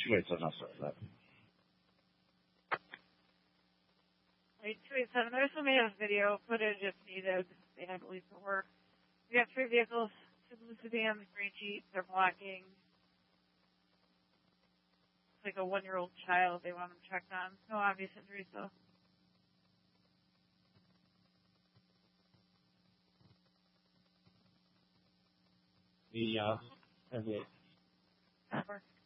287, sorry. That. 287, there's some video footage if needed. They had to leave for work. We got 3 vehicles, 2 blue sedans, green Jeep. They're blocking. It's like a 1-year-old child they want them checked on. No obvious injuries, though. The,